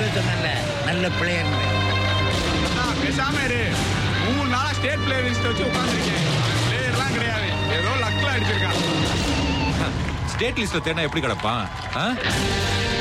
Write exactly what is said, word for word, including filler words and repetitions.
அப்பவே சொன்னேன்ல நல்ல பிளேயர். பேசாம இரு. மூணு நாளா ஸ்டேட் பிளேயர் லிஸ்ட் வச்சு உட்காந்துருக்கேன். பிளேயர்லாம் கிடையாது, ஏதோ லக்ல அடிச்சிருக்கான். ஸ்டேட் லிஸ்ட்ல தேனா எப்படி கிடப்பான்?